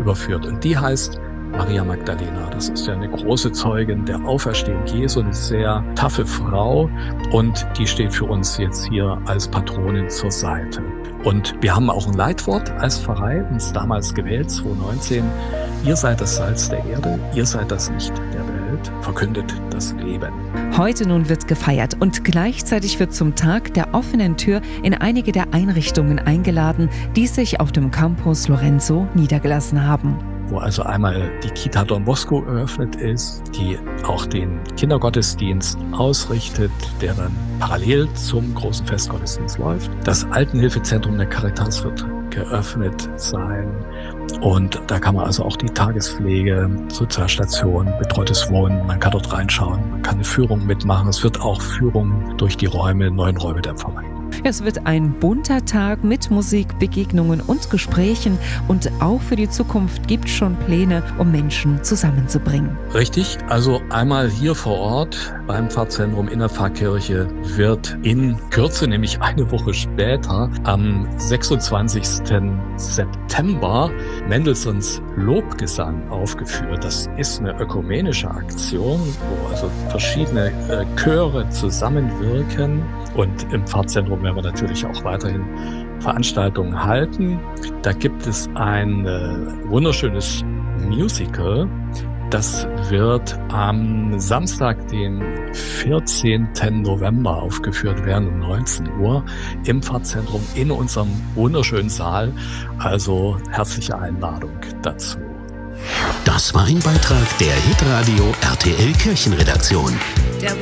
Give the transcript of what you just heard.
überführt. Und die heißt Maria Magdalena. Das ist ja eine große Zeugin der Auferstehung Jesu, eine sehr taffe Frau. Und die steht für uns jetzt hier als Patronin zur Seite. Und wir haben auch ein Leitwort als Pfarrei, uns damals gewählt, 2019. Ihr seid das Salz der Erde, ihr seid das Licht der Welt, verkündet das Leben. Heute nun wird gefeiert und gleichzeitig wird zum Tag der offenen Tür in einige der Einrichtungen eingeladen, die sich auf dem Campus Lorenzo niedergelassen haben. Wo also einmal die Kita Don Bosco eröffnet ist, die auch den Kindergottesdienst ausrichtet, der dann parallel zum großen Festgottesdienst läuft. Das Altenhilfezentrum der Caritas wird geöffnet sein und da kann man also auch die Tagespflege, Sozialstation, betreutes Wohnen, man kann dort reinschauen, man kann eine Führung mitmachen. Es wird auch Führung durch die neuen Räume der Pfarrei. Es wird ein bunter Tag mit Musik, Begegnungen und Gesprächen und auch für die Zukunft gibt es schon Pläne, um Menschen zusammenzubringen. Richtig, also einmal hier vor Ort beim Pfarrzentrum in der Pfarrkirche wird in Kürze, nämlich eine Woche später, am 26. September Mendelssohns Lobgesang aufgeführt. Das ist eine ökumenische Aktion, wo also verschiedene Chöre zusammenwirken und im Pfarrzentrum werden wir natürlich auch weiterhin Veranstaltungen halten. Da gibt es ein wunderschönes Musical. Das wird am Samstag, den 14. November aufgeführt werden um 19 Uhr im Pfarrzentrum in unserem wunderschönen Saal. Also herzliche Einladung dazu. Das war ein Beitrag der Hitradio RTL Kirchenredaktion. Der